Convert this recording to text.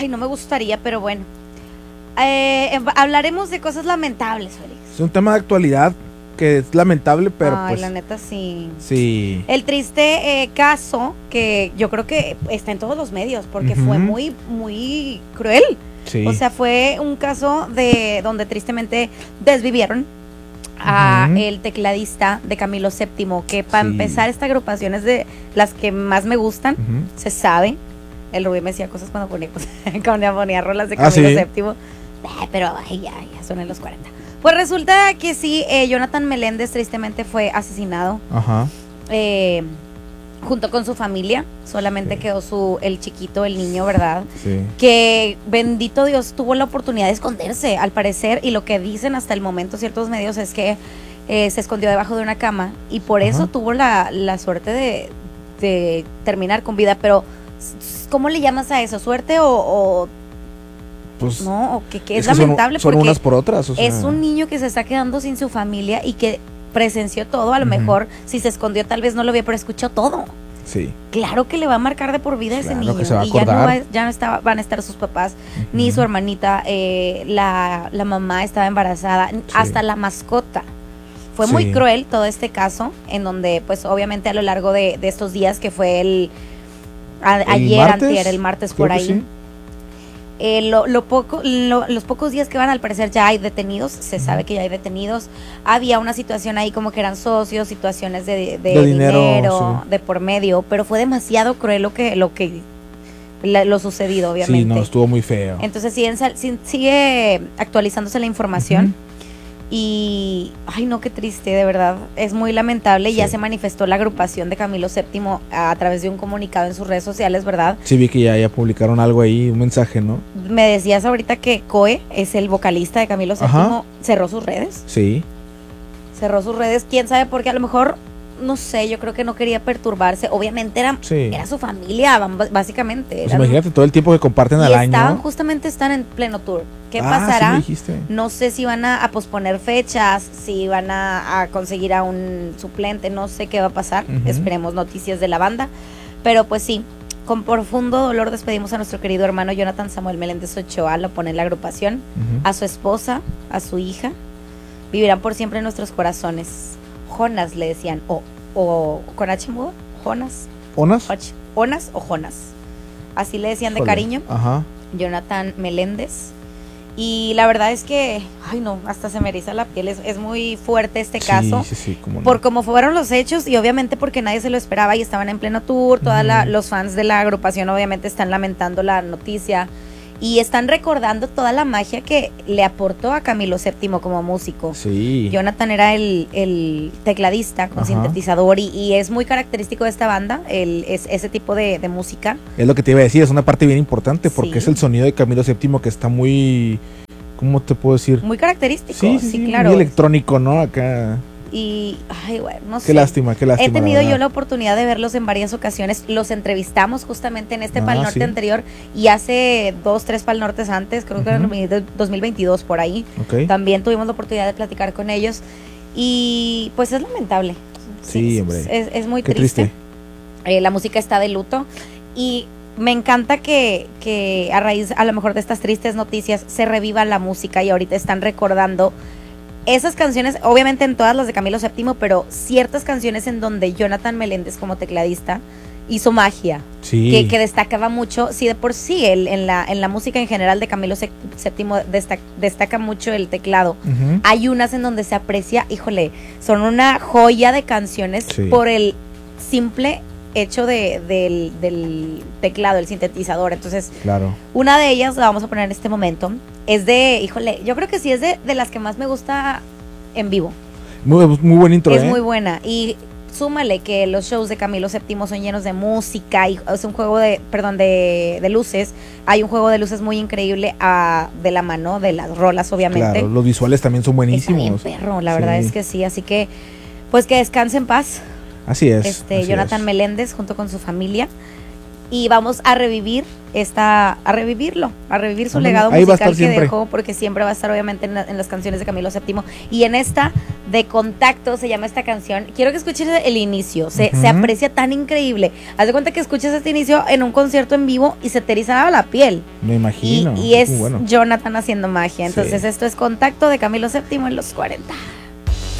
ay, no me gustaría, pero bueno. Hablaremos de cosas lamentables, Félix. Es un tema de actualidad que es lamentable, pero ay, pues... la neta, sí. Sí. El triste caso que yo creo que está en todos los medios, porque fue muy, muy cruel. Sí. O sea, fue un caso de donde tristemente desvivieron a el tecladista de Camilo VII, que para empezar esta agrupación es de las que más me gustan, se sabe. El Rubí me decía cosas cuando ponía rolas de Camilo VII, pero ay, ya son en los 40. Pues resulta que sí, Jonathan Meléndez tristemente fue asesinado. Ajá. Junto con su familia, solamente quedó el chiquito, el niño, ¿verdad? Sí. Que bendito Dios tuvo la oportunidad de esconderse, al parecer, y lo que dicen hasta el momento ciertos medios es que se escondió debajo de una cama y por eso tuvo la suerte de terminar con vida. Pero ¿cómo le llamas a eso? ¿Suerte o pues no? O que es lamentable son porque unas por otras, o sea. Es un niño que se está quedando sin su familia y que presenció todo. A lo mejor si se escondió tal vez no lo vio, pero escuchó todo. Sí. Claro que le va a marcar de por vida ese niño. Que se va a y acordar. ya no van a estar sus papás ni su hermanita, la mamá estaba embarazada, hasta la mascota. Fue muy cruel todo este caso, en donde pues obviamente a lo largo de estos días, que fue el martes por ahí, sí. Los pocos días que van, al parecer ya hay detenidos, se sabe que ya hay detenidos. Había una situación ahí como que eran socios, situaciones de dinero de por medio, pero fue demasiado cruel lo sucedido, obviamente. Sí, no, estuvo muy feo. Entonces sigue actualizándose la información. Y, ay no, qué triste, de verdad, es muy lamentable. Ya se manifestó la agrupación de Camilo VII a través de un comunicado en sus redes sociales, ¿verdad? Sí, vi que ya publicaron algo ahí, un mensaje, ¿no? Me decías ahorita que Coe es el vocalista de Camilo VII, cerró sus redes. Sí. Cerró sus redes, quién sabe por qué, a lo mejor, no sé, yo creo que no quería perturbarse. Obviamente era su familia, básicamente. Pues imagínate todo el tiempo que comparten al año. Están en pleno tour. ¿Qué pasará? Sí, no sé si van a posponer fechas, si van a conseguir a un suplente, no sé qué va a pasar. Esperemos noticias de la banda. Pero pues sí, con profundo dolor despedimos a nuestro querido hermano Jonathan Samuel Meléndez Ochoa, lo pone en la agrupación, a su esposa, a su hija. Vivirán por siempre en nuestros corazones. Jonas le decían, o con H mudo, Jonas. ¿Onas o Jonas? Así le decían de cariño. Jonathan Meléndez. Y la verdad es que, ay no, hasta se me eriza la piel, es muy fuerte este caso. Sí, cómo no. Por cómo fueron los hechos y obviamente porque nadie se lo esperaba y estaban en pleno tour. Los fans de la agrupación obviamente están lamentando la noticia y están recordando toda la magia que le aportó a Camilo VII como músico. Sí. Jonathan era el tecladista con sintetizador y es muy característico de esta banda, ese tipo de música. Es lo que te iba a decir, es una parte bien importante porque es el sonido de Camilo VII que está muy, ¿cómo te puedo decir? Muy característico, sí, claro. Muy electrónico, ¿no? Acá. Y, ay, bueno, no sé. Qué lástima. He tenido yo la oportunidad de verlos en varias ocasiones. Los entrevistamos justamente en este Pal Norte anterior y hace 2-3 Pal Nortes antes, creo que en el 2022 por ahí. También tuvimos la oportunidad de platicar con ellos y pues es lamentable. Sí, hombre. Es muy triste. La música está de luto y me encanta que a raíz a lo mejor de estas tristes noticias se reviva la música y ahorita están recordando esas canciones, obviamente en todas las de Camilo VII, pero ciertas canciones en donde Jonathan Meléndez como tecladista hizo magia, que destacaba mucho. Sí, de por sí, en la música en general de Camilo VII destaca mucho el teclado. Hay unas en donde se aprecia, híjole, son una joya de canciones por el simple hecho del teclado, el sintetizador. Entonces, una de ellas la vamos a poner en este momento. Es de, híjole, yo creo que sí es de las que más me gusta en vivo. Muy buen intro, es muy buena. Y súmale que los shows de Camilo VII son llenos de música y es un juego de luces. Hay un juego de luces muy increíble de la mano de las rolas, obviamente. Claro, los visuales también son buenísimos. Está bien perro, la verdad es que sí. Así que, pues que descanse en paz. Así es. Jonathan Meléndez junto con su familia. y vamos a revivir a revivir su legado ahí musical que dejó, porque siempre va a estar obviamente en las canciones de Camilo VII, y en esta de Contacto se llama esta canción. Quiero que escuches el inicio, se aprecia tan increíble. Haz de cuenta que escuchas este inicio en un concierto en vivo y se te erizaba la piel. Me imagino. Y es bueno. Jonathan haciendo magia. Entonces esto es Contacto de Camilo VII en los 40.